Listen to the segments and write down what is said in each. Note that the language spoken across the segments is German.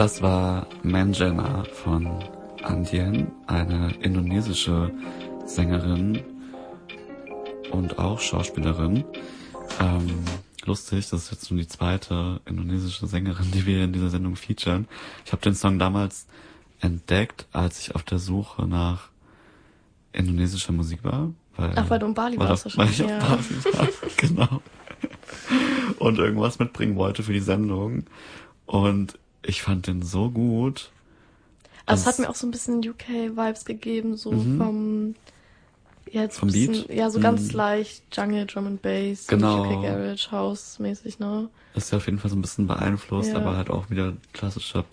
Das war Manjelma von Andien, eine indonesische Sängerin und auch Schauspielerin. Lustig, das ist jetzt schon die zweite indonesische Sängerin, die wir in dieser Sendung featuren. Ich habe den Song damals entdeckt, als ich auf der Suche nach indonesischer Musik war. Weil du in Bali warst wahrscheinlich. Weil ich auf Bali war, genau. Und irgendwas mitbringen wollte für die Sendung. Und ich fand den so gut. Also es hat mir auch so ein bisschen UK-Vibes gegeben, so vom Beat? Ja, so ganz leicht Jungle, Drum and Bass, genau. UK Garage, House-mäßig, ne? Ist ja auf jeden Fall so ein bisschen beeinflusst, aber halt auch wieder klassischer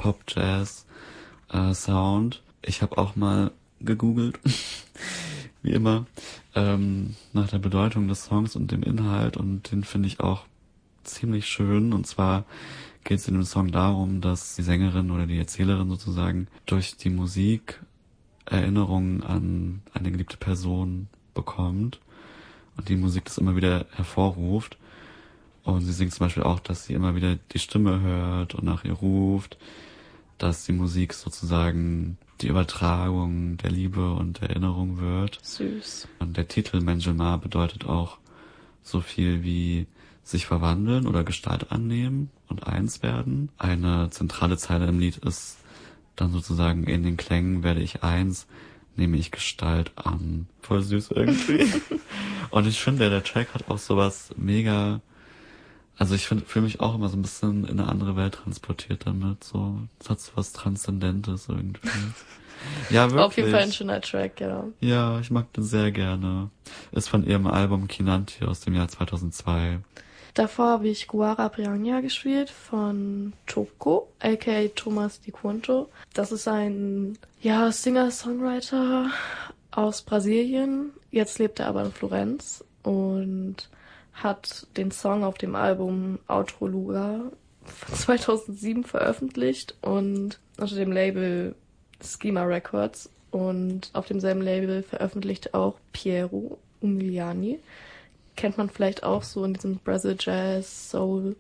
Pop-Jazz-Sound. Ich habe auch mal gegoogelt, wie immer, nach der Bedeutung des Songs und dem Inhalt, und den finde ich auch ziemlich schön. Und zwar geht es in dem Song darum, dass die Sängerin oder die Erzählerin sozusagen durch die Musik Erinnerungen an eine geliebte Person bekommt und die Musik das immer wieder hervorruft. Und sie singt zum Beispiel auch, dass sie immer wieder die Stimme hört und nach ihr ruft, dass die Musik sozusagen die Übertragung der Liebe und der Erinnerung wird. Süß. Und der Titel Manjelma bedeutet auch so viel wie sich verwandeln oder Gestalt annehmen und eins werden. Eine zentrale Zeile im Lied ist dann sozusagen: in den Klängen werde ich eins, nehme ich Gestalt an. Voll süß irgendwie. Und ich finde, der Track hat auch sowas mega, also ich fühle mich auch immer so ein bisschen in eine andere Welt transportiert damit. So, es hat so was Transzendentes irgendwie. Ja, wirklich. Auf jeden Fall ein schöner Track, ja. Ja, ich mag den sehr gerne. Ist von ihrem Album Kinanti aus dem Jahr 2002. Davor habe ich Guara Piranha gespielt von Choco, aka Thomas Di Quanto. Das ist ein Singer-Songwriter aus Brasilien. Jetzt lebt er aber in Florenz und hat den Song auf dem Album Outro Lugar von 2007 veröffentlicht und unter dem Label Schema Records. Und auf demselben Label veröffentlichte auch Piero Umiliani. Kennt man vielleicht auch so in diesem Brazil Jazz, Soul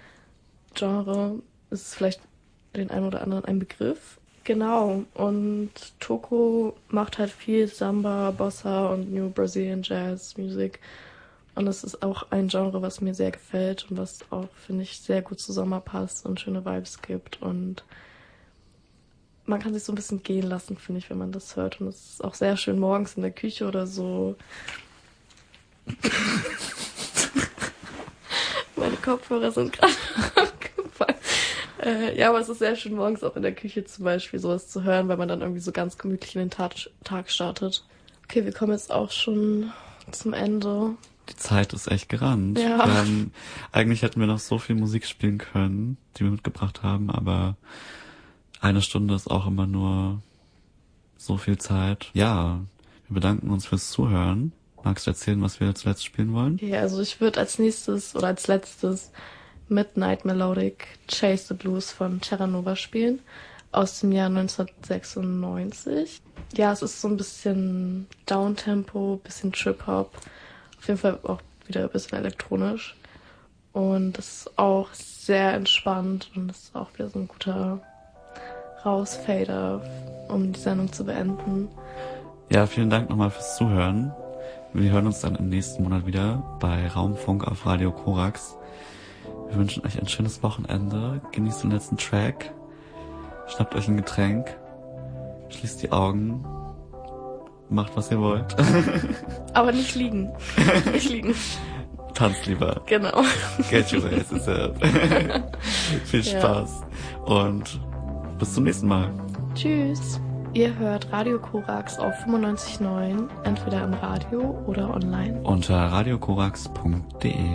Genre. Ist vielleicht den einen oder anderen ein Begriff. Genau. Und Toko macht halt viel Samba, Bossa und New Brazilian Jazz Music. Und es ist auch ein Genre, was mir sehr gefällt und was auch, finde ich, sehr gut zu Sommer passt und schöne Vibes gibt. Und man kann sich so ein bisschen gehen lassen, finde ich, wenn man das hört. Und es ist auch sehr schön morgens in der Küche oder so. Meine Kopfhörer sind gerade abgefallen. Aber es ist sehr schön morgens auch in der Küche zum Beispiel sowas zu hören, weil man dann irgendwie so ganz gemütlich in den Tag startet. Okay, wir kommen jetzt auch schon zum Ende. Die Zeit ist echt gerannt. Ja. Eigentlich hätten wir noch so viel Musik spielen können, die wir mitgebracht haben, aber eine Stunde ist auch immer nur so viel Zeit. Ja, wir bedanken uns fürs Zuhören. Magst du erzählen, was wir zuletzt spielen wollen? Ja, also ich würde als nächstes oder als letztes Midnight Melodic Chase the Blues von Terra Nova spielen, aus dem Jahr 1996. Ja, es ist so ein bisschen Downtempo, bisschen Trip-Hop, auf jeden Fall auch wieder ein bisschen elektronisch. Und es ist auch sehr entspannt und es ist auch wieder so ein guter Rausfader, um die Sendung zu beenden. Ja, vielen Dank nochmal fürs Zuhören. Wir hören uns dann im nächsten Monat wieder bei Raumfunk auf Radio Korax. Wir wünschen euch ein schönes Wochenende. Genießt den letzten Track. Schnappt euch ein Getränk. Schließt die Augen. Macht, was ihr wollt. Aber nicht liegen. Nicht liegen. Tanzt lieber. Genau. Get your asses up. Viel Spaß. Und bis zum nächsten Mal. Tschüss. Ihr hört Radio Korax auf 95.9, entweder im Radio oder online. Unter radiokorax.de